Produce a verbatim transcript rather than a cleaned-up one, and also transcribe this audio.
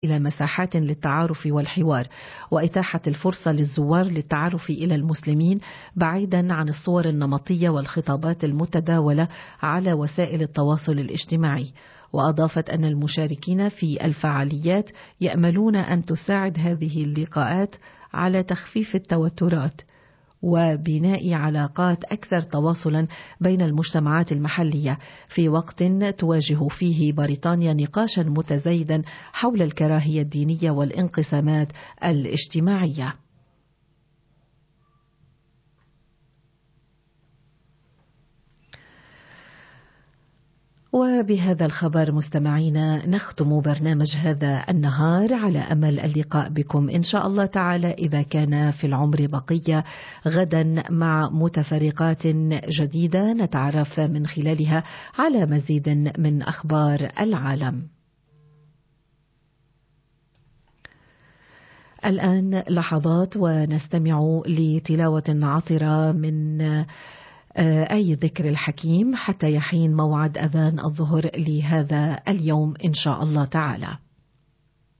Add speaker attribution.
Speaker 1: إلى مساحات للتعارف والحوار، وإتاحة الفرصة للزوار للتعرف إلى المسلمين بعيدا عن الصور النمطية والخطابات المتداولة على وسائل التواصل الاجتماعي. وأضافت أن المشاركين في الفعاليات يأملون أن تساعد هذه اللقاءات على تخفيف التوترات وبناء علاقات أكثر تواصلا بين المجتمعات المحلية، في وقت تواجه فيه بريطانيا نقاشا متزايدا حول الكراهية الدينية والانقسامات الاجتماعية. وبهذا الخبر مستمعينا نختم برنامج هذا النهار، على أمل اللقاء بكم إن شاء الله تعالى إذا كان في العمر بقية غدا مع متفرقات جديدة نتعرف من خلالها على مزيد من أخبار العالم. الآن لحظات ونستمع لتلاوة عطرة من أي ذكر الحكيم حتى يحين موعد أذان الظهر لهذا اليوم إن شاء الله تعالى.